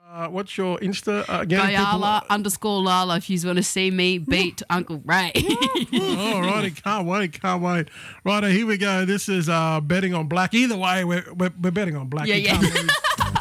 What's your Insta again? Gayala_Lala if you want to see me beat Uncle Ray. All righty, can't wait. Righto, here we go. This is betting on black. Either way, we're betting on black. Yeah.